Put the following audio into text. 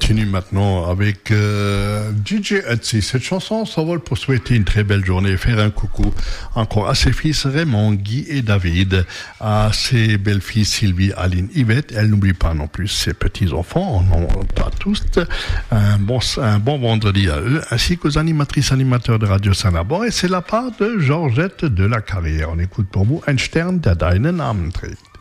continue maintenant avec DJ Etsy. Cette chanson s'envole pour souhaiter une très belle journée, faire un coucou encore à ses fils Raymond, Guy et David, à ses belles-filles Sylvie, Aline, Yvette. Elle n'oublie pas non plus ses petits-enfants. On a tous un bon vendredi à eux, ainsi qu'aux animatrices animateurs de Radio Saint-Labor. Et c'est la part de Georgette de la Carrière. On écoute pour vous Ein Stern, der deinen Namen trägt.